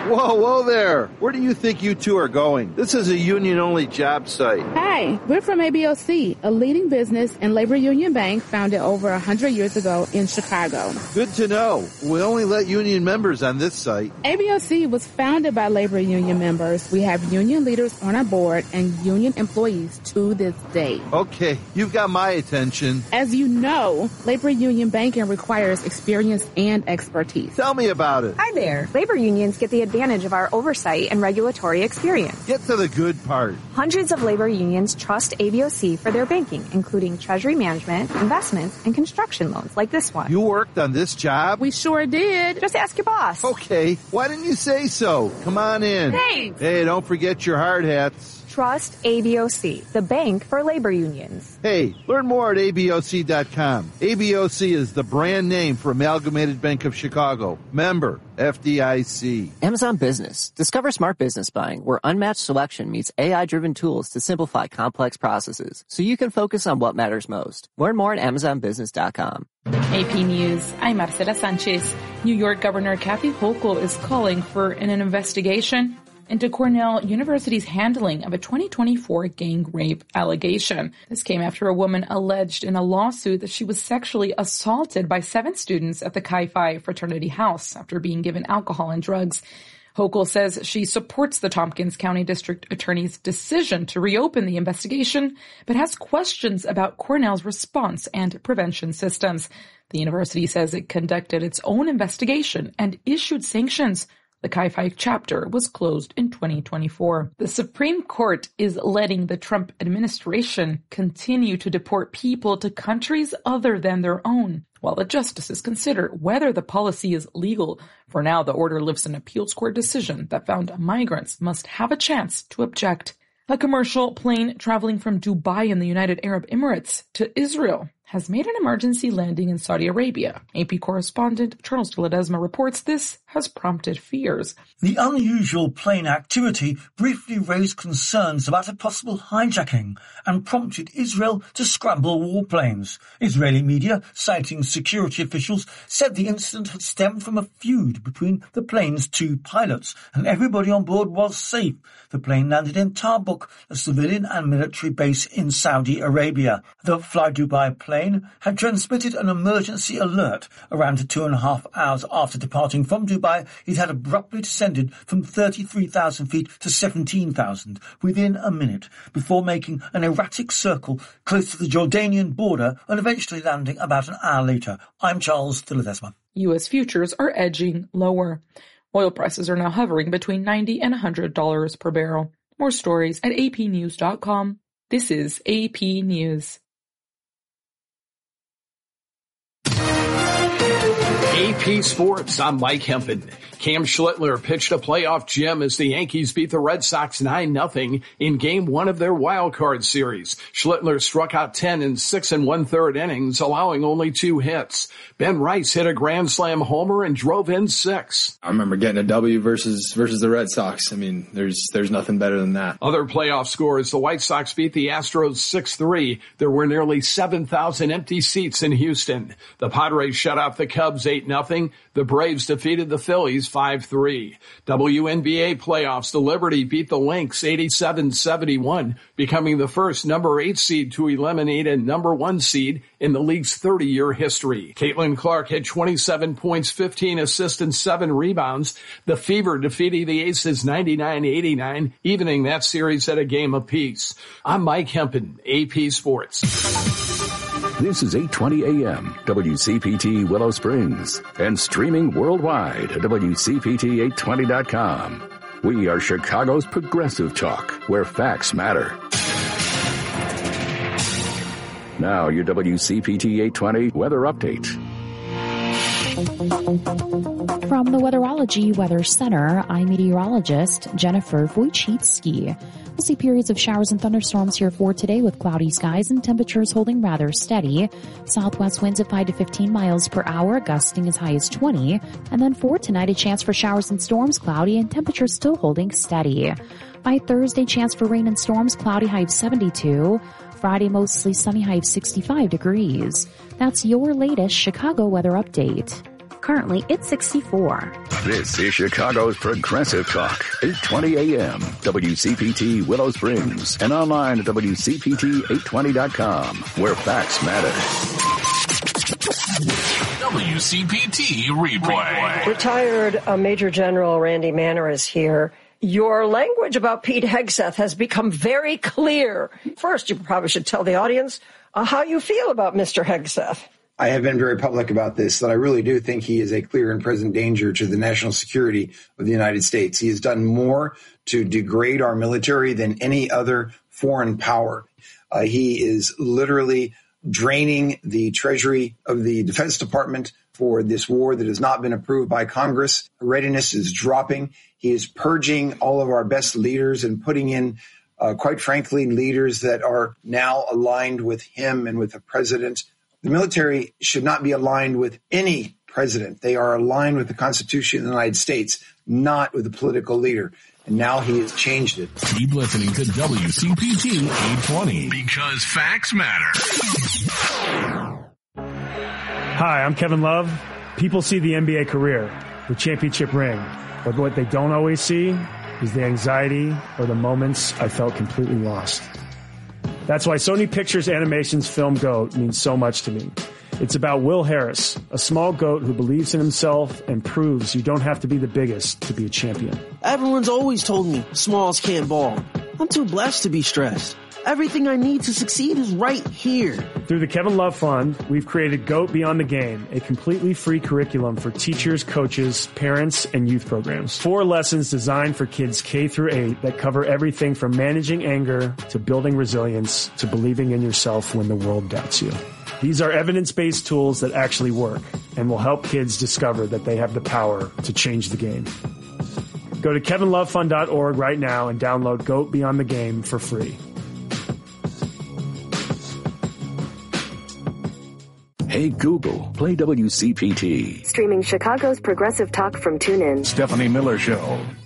Whoa there. Where do you think you two are going? This is a union-only job site. Hi, we're from ABOC, a leading business and labor union bank founded over 100 years ago in Chicago. Good to know. We only let union members on this site. ABOC was founded by labor union members. We have union leaders on our board and union employees to this day. Okay, you've got my attention. As you know, labor union banking requires experience and expertise. Tell me about it. Hi there. Labor unions get the advantage of our oversight and regulatory experience. Get to the good part. Hundreds of labor unions trust ABOC for their banking, including treasury management, investments, and construction loans like this one. You worked on this job? We sure did. Just ask your boss. Okay, why didn't you say so? Come on in. Thanks. Hey, don't forget your hard hats. Trust ABOC, the bank for labor unions. Hey, learn more at ABOC.com. ABOC is the brand name for Amalgamated Bank of Chicago. Member, FDIC. Amazon Business. Discover smart business buying, where unmatched selection meets AI-driven tools to simplify complex processes, so you can focus on what matters most. Learn more at AmazonBusiness.com. AP News, I'm Marcela Sanchez. New York Governor Kathy Hochul is calling for an investigation into Cornell University's handling of a 2024 gang rape allegation. This came after a woman alleged in a lawsuit that she was sexually assaulted by 7 students at the Chi Phi fraternity house after being given alcohol and drugs. Hochul says she supports the Tompkins County District Attorney's decision to reopen the investigation, but has questions about Cornell's response and prevention systems. The university says it conducted its own investigation and issued sanctions. The Chi Phi chapter was closed in 2024. The Supreme Court is letting the Trump administration continue to deport people to countries other than their own, while the justices consider whether the policy is legal. For now, the order lifts an appeals court decision that found migrants must have a chance to object. A commercial plane traveling from Dubai in the United Arab Emirates to Israel has made an emergency landing in Saudi Arabia. AP correspondent Charles de Ledesma reports this has prompted fears. The unusual plane activity briefly raised concerns about a possible hijacking and prompted Israel to scramble warplanes. Israeli media, citing security officials, said the incident had stemmed from a feud between the plane's 2 pilots, and everybody on board was safe. The plane landed in Tabuk, a civilian and military base in Saudi Arabia. The Fly Dubai plane had transmitted an emergency alert around 2.5 hours after departing from Dubai. It had abruptly descended from 33,000 feet to 17,000 within a minute, before making an erratic circle close to the Jordanian border and eventually landing about an hour later. I'm Charles de Ledesma. U.S. futures are edging lower. Oil prices are now hovering between $90 and $100 per barrel. More stories at apnews.com. This is AP News. AP Sports, I'm Mike Hempen. Cam Schlittler pitched a playoff gem as the Yankees beat the Red Sox 9-0 in Game 1 of their wild card series. Schlittler struck out 10 in 6 1/3 innings, allowing only 2 hits. Ben Rice hit a grand slam homer and drove in 6. I remember getting a W versus the Red Sox. I mean, there's nothing better than that. Other playoff scores, the White Sox beat the Astros 6-3. There were nearly 7,000 empty seats in Houston. The Padres shut out the Cubs 8-0. The Braves defeated the Phillies 5-3. WNBA playoffs, the Liberty beat the Lynx 87-71, becoming the first number 8 seed to eliminate a number 1 seed in the league's 30-year history. Caitlin Clark had 27 points, 15 assists, and 7 rebounds. The Fever defeated the Aces 99-89, evening that series at a game apiece. I'm Mike Hempen, AP Sports. This is 820 AM, WCPT Willow Springs, and streaming worldwide at WCPT820.com. We are Chicago's progressive talk, where facts matter. Now your WCPT 820 weather update. From the Weatherology Weather Center, I'm meteorologist Jennifer Wojcicki. We'll see periods of showers and thunderstorms here for today with cloudy skies and temperatures holding rather steady. Southwest winds at 5 to 15 miles per hour, gusting as high as 20. And then for tonight, a chance for showers and storms, cloudy and temperatures still holding steady. By Thursday, chance for rain and storms, cloudy, high of 72. Friday, mostly sunny, high of 65 degrees. That's your latest Chicago weather update. Currently, it's 64. This is Chicago's Progressive Talk, 820 AM, WCPT Willow Springs, and online at WCPT820.com, where facts matter. WCPT Replay. Retired Major General Randy Manner is here. Your language about Pete Hegseth has become very clear. First, you probably should tell the audience how you feel about Mr. Hegseth. I have been very public about this, that I really do think he is a clear and present danger to the national security of the United States. He has done more to degrade our military than any other foreign power. He is literally draining the treasury of the Defense Department for this war that has not been approved by Congress. Readiness is dropping. He is purging all of our best leaders and putting in, quite frankly, leaders that are now aligned with him and with the president. The military should not be aligned with any president. They are aligned with the Constitution of the United States, not with a political leader. And now he has changed it. Keep listening to WCPT 820 because facts matter. Hi, I'm Kevin Love. People see the NBA career, the championship ring, but what they don't always see is the anxiety or the moments I felt completely lost. That's why Sony Pictures Animation's film GOAT means so much to me. It's about Will Harris, a small goat who believes in himself and proves you don't have to be the biggest to be a champion. Everyone's always told me smalls can't ball. I'm too blessed to be stressed. Everything I need to succeed is right here. Through the Kevin Love Fund, we've created GOAT Beyond the Game, a completely free curriculum for teachers, coaches, parents, and youth programs. 4 lessons designed for kids K through 8 that cover everything from managing anger to building resilience to believing in yourself when the world doubts you. These are evidence-based tools that actually work and will help kids discover that they have the power to change the game. Go to kevinlovefund.org right now and download GOAT Beyond the Game for free. Hey Google, play WCPT. Streaming Chicago's Progressive Talk from TuneIn. Stephanie Miller Show.